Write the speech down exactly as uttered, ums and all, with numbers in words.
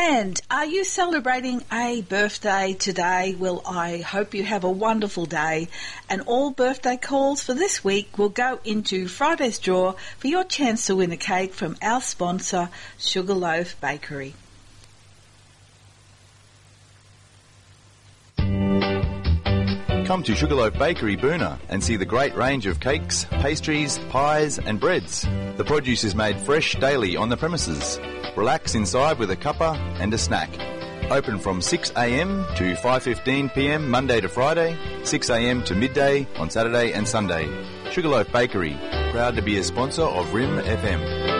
And are you celebrating a birthday today? Well, I hope you have a wonderful day. And all birthday calls for this week will go into Friday's draw for your chance to win a cake from our sponsor, Sugarloaf Bakery. Come to Sugarloaf Bakery, Boonah, and see the great range of cakes, pastries, pies and breads. The produce is made fresh daily on the premises. Relax inside with a cuppa and a snack. Open from six a m to five fifteen p m Monday to Friday, six a m to midday on Saturday and Sunday. Sugarloaf Bakery, proud to be a sponsor of R I M F M.